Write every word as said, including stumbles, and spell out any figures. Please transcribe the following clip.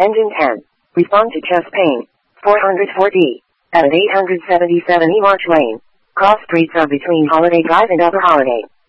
Engine ten. Respond to chest pain. four oh four D. At eight seventy-seven E March Lane. Cross streets are between Holiday Drive and Upper Holiday.